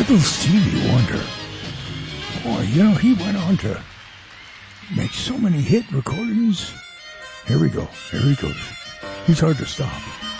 Little Stevie Wonder. Boy, he went on to make so many hit recordings. Here we go. Here he goes. He's hard to stop.